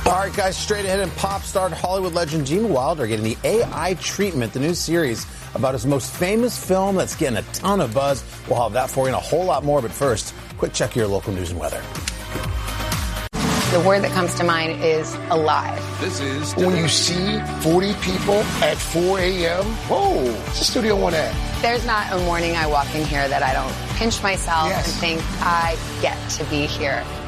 All right, guys, straight ahead, and pop star and Hollywood legend Gene Wilder getting the AI treatment, the new series about his most famous film that's getting a ton of buzz. We'll have that for you and a whole lot more. But first, quick check of your local news and weather. The word that comes to mind is alive. This is when you see 40 people at 4 a.m. Whoa, it's a Studio One ad. There's not a morning I walk in here that I don't pinch myself and think I get to be here.